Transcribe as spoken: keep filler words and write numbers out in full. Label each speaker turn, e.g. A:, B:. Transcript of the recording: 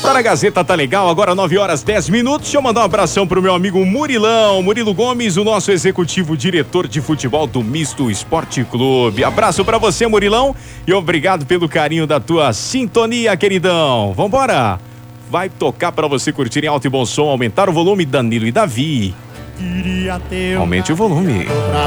A: Tá na Gazeta, tá legal, agora nove horas dez minutos. Deixa eu mandar um abração pro meu amigo Murilão, Murilo Gomes, o nosso executivo diretor de futebol do Misto Esporte Clube. Abraço pra você, Murilão, e obrigado pelo carinho da tua sintonia, queridão. Vambora! Vai tocar pra você curtir em alto e bom som, aumentar o volume, Danilo e Davi. Aumente o volume.